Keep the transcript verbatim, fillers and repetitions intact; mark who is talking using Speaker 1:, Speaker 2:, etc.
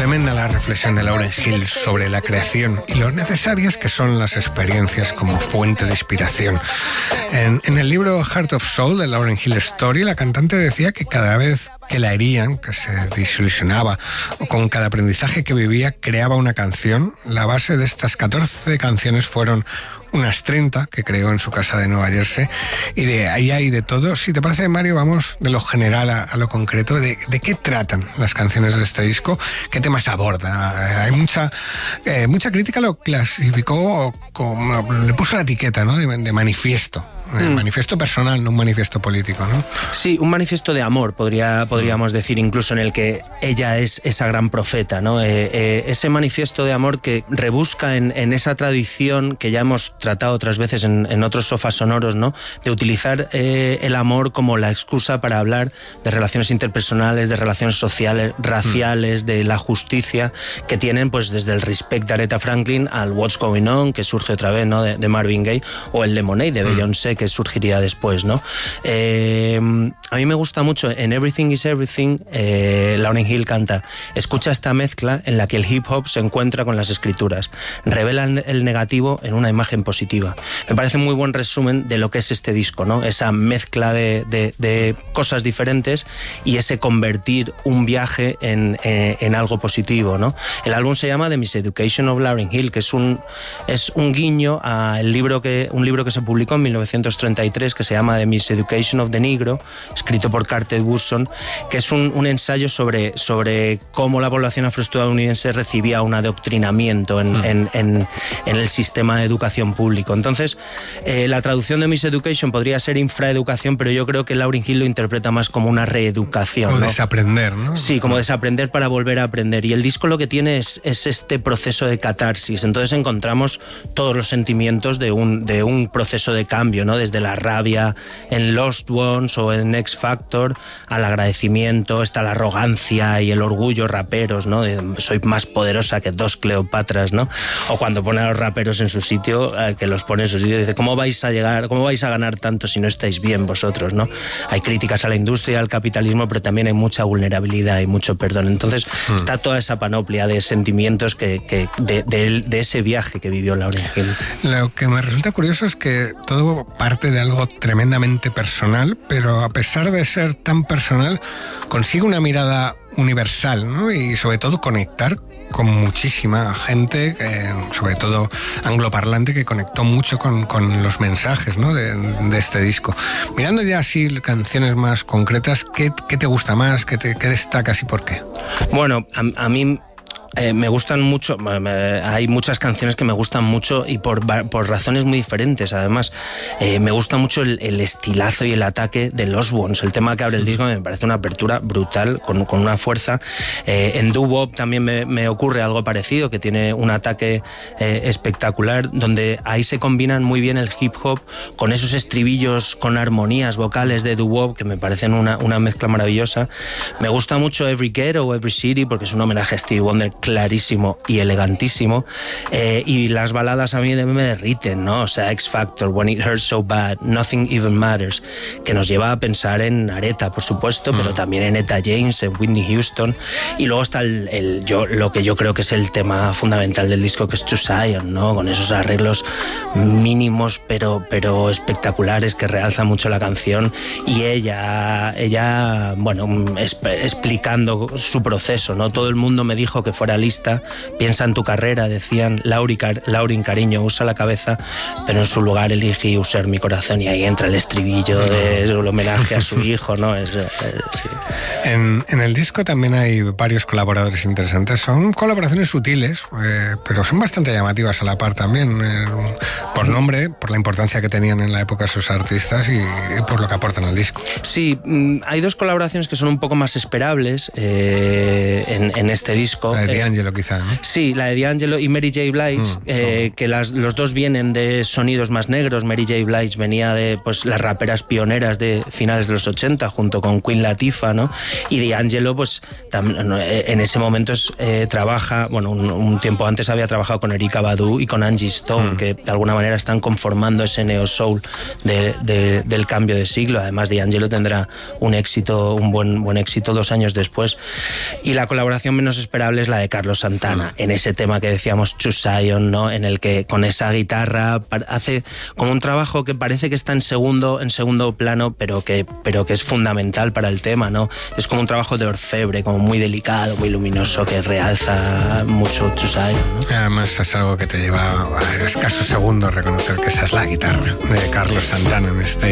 Speaker 1: tremenda la reflexión de Lauryn Hill sobre la creación y lo necesarias que son las experiencias como fuente de inspiración. En, en el libro Heart of Soul de Lauryn Hill Story, la cantante decía que cada vez que la herían, que se desilusionaba, o con cada aprendizaje que vivía, creaba una canción. La base de estas catorce canciones fueron unas treinta que creó en su casa de Nueva Jersey, y de ahí hay de todo. Si te parece, Mario, vamos de lo general a, a lo concreto, de, de qué tratan las canciones de este disco, qué temas aborda. Hay mucha eh, mucha crítica lo clasificó como, le puso la etiqueta, ¿no?, de, de manifiesto. El manifiesto personal, no un manifiesto político, ¿no?
Speaker 2: Sí, un manifiesto de amor, podría, podríamos decir, incluso en el que ella es esa gran profeta, ¿no? Eh, eh, ese manifiesto de amor que rebusca en, en esa tradición que ya hemos tratado otras veces en, en otros sofás sonoros, ¿no?, de utilizar eh, el amor como la excusa para hablar de relaciones interpersonales, de relaciones sociales, raciales, mm. de la justicia que tienen, pues desde el Respect de Aretha Franklin al What's Going On, que surge otra vez, ¿no?, de, de Marvin Gaye, o el Lemonade de mm. Beyoncé, que surgiría después, ¿no? Eh, a mí me gusta mucho, en Everything is Everything, eh, Lauryn Hill canta: escucha esta mezcla en la que el hip hop se encuentra con las escrituras, revela el negativo en una imagen positiva. Me parece un muy buen resumen de lo que es este disco, ¿no? Esa mezcla de, de, de cosas diferentes y ese convertir un viaje en, en, en algo positivo, ¿no? El álbum se llama The Miseducation of Lauryn Hill, que es un, es un guiño a el libro que, un libro que se publicó en mil novecientos treinta y tres que se llama The Miseducation of the Negro, escrito por Carter Woodson, que es un, un ensayo sobre, sobre cómo la población afroestadounidense recibía un adoctrinamiento en, mm. en, en, en el sistema de educación público. Entonces, eh, la traducción de Miseducation podría ser infraeducación, pero yo creo que Lauryn Hill lo interpreta más como una reeducación.
Speaker 1: O
Speaker 2: ¿no?
Speaker 1: desaprender, ¿no?
Speaker 2: Sí, como desaprender para volver a aprender. Y el disco lo que tiene es, es este proceso de catarsis. Entonces encontramos todos los sentimientos de un, de un proceso de cambio, ¿no? Desde la rabia en Lost Ones o en X Factor, al agradecimiento, está la arrogancia y el orgullo raperos, ¿no? De, soy más poderosa que dos Cleopatras, ¿no? O cuando pone a los raperos en su sitio, eh, que los pone en su sitio, dice, ¿cómo vais a llegar, cómo vais a ganar tanto si no estáis bien vosotros, ¿no? Hay críticas a la industria, al capitalismo, pero también hay mucha vulnerabilidad y mucho perdón. Entonces hmm. está toda esa panoplia de sentimientos que, que de, de, de ese viaje que vivió Lauryn Hill.
Speaker 1: Lo que me resulta curioso es que todo parte de algo tremendamente personal, pero a pesar de ser tan personal, consigue una mirada universal, ¿no? Y sobre todo conectar con muchísima gente, eh, sobre todo angloparlante, que conectó mucho con, con los mensajes, ¿no?, de, de este disco. Mirando ya así canciones más concretas, ¿qué, qué te gusta más? ¿Qué, te, qué destacas y por qué?
Speaker 2: Bueno, a, a mí... Eh, me gustan mucho, eh, hay muchas canciones que me gustan mucho y por, por razones muy diferentes. Además, eh, me gusta mucho el, el estilazo y el ataque de Lost Ones. El tema que abre el disco me parece una apertura brutal, con, con una fuerza. Eh, en doo-wop también me, me ocurre algo parecido, que tiene un ataque eh, espectacular, donde ahí se combinan muy bien el hip hop con esos estribillos, con armonías vocales de doo-wop que me parecen una, una mezcla maravillosa. Me gusta mucho Every Ghetto o Every City porque es un homenaje a Stevie Wonder clarísimo y elegantísimo, eh, y las baladas a mí me derriten, ¿no? O sea, X Factor, When It Hurts So Bad, Nothing Even Matters, que nos lleva a pensar en Aretha, por supuesto, mm. pero también en Etta James, en Whitney Houston, y luego está el, el yo, lo que yo creo que es el tema fundamental del disco, que es To Zion, ¿no? Con esos arreglos mínimos pero, pero espectaculares que realzan mucho la canción, y ella, ella bueno, esp- explicando su proceso, ¿no? Todo el mundo me dijo que fuera lista, piensa en tu carrera, decían, Lauryn, Lauryn, cariño, usa la cabeza, pero en su lugar elegí usar mi corazón, y ahí entra el estribillo del homenaje a su hijo, ¿no? Es, es, sí.
Speaker 1: en, en el disco también hay varios colaboradores interesantes, son colaboraciones sutiles, eh, pero son bastante llamativas a la par también, eh, por nombre, por la importancia que tenían en la época esos artistas y, y por lo que aportan al disco.
Speaker 2: Sí, hay dos colaboraciones que son un poco más esperables eh, en, en este disco.
Speaker 1: La de D'Angelo, eh, quizá, ¿no?
Speaker 2: Sí, la de D'Angelo y Mary J. Blige, mm, eh, que las, los dos vienen de sonidos más negros. Mary J. Blige venía de, pues, las raperas pioneras de finales de los ochenta, junto con Queen Latifah, ¿no? Y D'Angelo, pues, tam, en ese momento es, eh, trabaja, bueno, un, un tiempo antes había trabajado con Erykah Badu y con Angie Stone, mm. que de alguna manera están conformando ese neo-soul de, de, del cambio de siglo. Además, D'Angelo tendrá un éxito, un buen, buen éxito dos años después. Y la colaboración menos esperable es la de de Carlos Santana, en ese tema que decíamos Choose Zion, ¿no? En el que con esa guitarra hace como un trabajo que parece que está en segundo, en segundo plano, pero que, pero que es fundamental para el tema, ¿no? Es como un trabajo de orfebre, como muy delicado, muy luminoso, que realza mucho Choose Zion, ¿no?
Speaker 1: Además es algo que te lleva a escasos segundos reconocer que esa es la guitarra de Carlos Santana en este